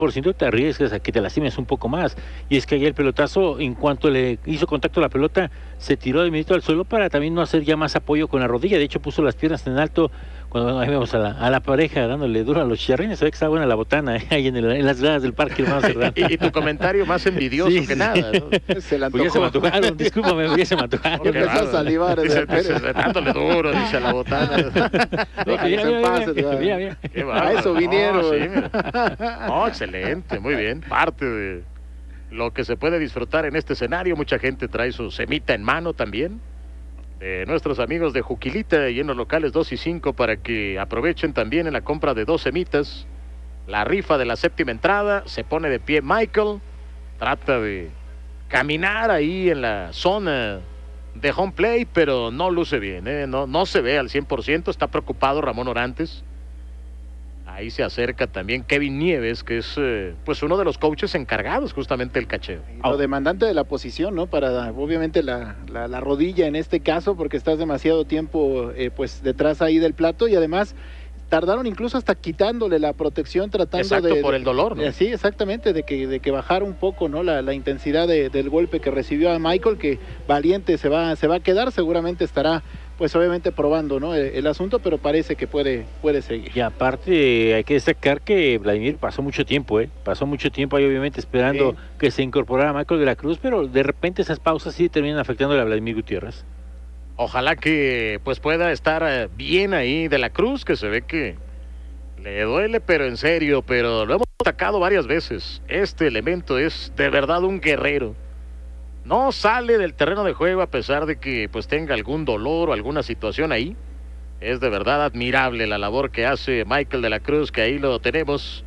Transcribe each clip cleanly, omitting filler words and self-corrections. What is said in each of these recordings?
ciento te arriesgas a que te lastimes un poco más. Y es que ahí el pelotazo, en cuanto le hizo contacto a la pelota, se tiró de inmediato al suelo para también no hacer ya más apoyo con la rodilla. De hecho, puso las piernas en alto. Cuando ahí vemos a la pareja dándole duro a los chicharrines, se ve que está buena la botana, ahí en las gradas del parque, hermano Cerdán. Y tu comentario más envidioso que nada, ¿no? Se la Pues ya se me antojó. antojaron, discúlpame, ya se me antojaron. Empezó a salivar. Dice, dándole duro, dice a la botana. Déjales en paz, Mira. Qué A bárbaro. eso vinieron. No, sí, mira. No, excelente, muy bien. Parte de lo que se puede disfrutar en este escenario. Mucha gente trae su semita en mano también. Nuestros amigos de Juquilita y en los locales 2 y 5 para que aprovechen también en la compra de 2 semitas. La rifa de la séptima entrada. Se pone de pie Michael. Trata de caminar ahí en la zona de home play, pero no luce bien, no se ve al 100%. Está preocupado Ramón Orantes. Ahí se acerca también Kevin Nieves, que es pues uno de los coaches encargados justamente del cacheo. Lo demandante de la posición, ¿no? Para obviamente la rodilla en este caso, porque estás demasiado tiempo pues detrás ahí del plato, y además tardaron incluso hasta quitándole la protección, tratando Exacto, por el dolor, ¿no? Sí, exactamente, de que bajara un poco, ¿no? La intensidad del golpe que recibió a Michael, que valiente se va a quedar, seguramente estará pues obviamente probando, ¿no? El asunto, pero parece que puede seguir. Y aparte hay que destacar que Vladimir pasó mucho tiempo ahí obviamente esperando que se incorporara Michael de la Cruz, pero de repente esas pausas sí terminan afectando a Vladimir Gutiérrez. Ojalá que pues pueda estar bien ahí de la Cruz, que se ve que le duele, pero en serio, pero lo hemos atacado varias veces. Este elemento es de verdad un guerrero. No sale del terreno de juego a pesar de que pues tenga algún dolor o alguna situación ahí. Es de verdad admirable la labor que hace Michael de la Cruz, que ahí lo tenemos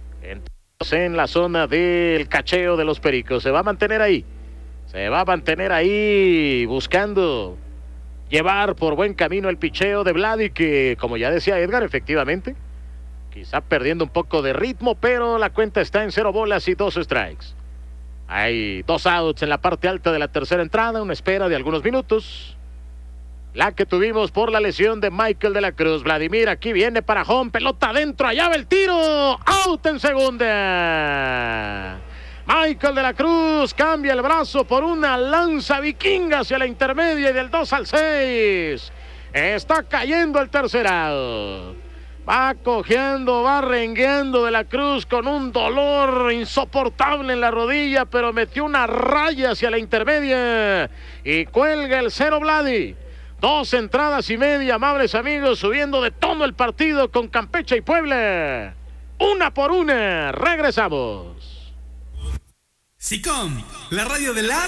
en la zona del cacheo de los Pericos. Se va a mantener ahí buscando llevar por buen camino el picheo de Vladi, que como ya decía Edgar, efectivamente quizá perdiendo un poco de ritmo, pero la cuenta está en 0 bolas y 2 strikes. Hay 2 outs en la parte alta de la tercera entrada, una espera de algunos minutos, la que tuvimos por la lesión de Michael de la Cruz. Vladimir aquí viene para home, pelota adentro, allá va el tiro, out en segunda. Michael de la Cruz cambia el brazo por una lanza vikinga hacia la intermedia y del 2-6 está cayendo el tercer out. Va cojeando, va rengueando de la Cruz con un dolor insoportable en la rodilla, pero metió una raya hacia la intermedia y cuelga el 0 Vladi. 2 entradas y media, amables amigos, subiendo de tono el partido con Campeche y Puebla. 1-1, regresamos. SICOM, la radio de la